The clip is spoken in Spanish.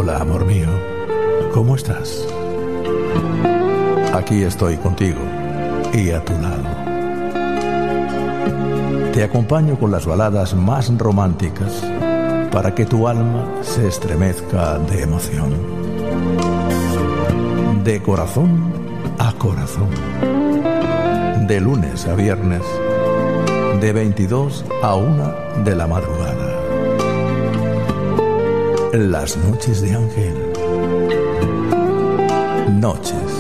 Hola, amor mío. ¿Cómo estás? Aquí estoy contigo y a tu lado. Te acompaño con las baladas más románticas para que tu alma se estremezca de emoción. De corazón a corazón. De lunes a viernes, de 22 a 1 de la madrugada. Las noches de Ángel. Noches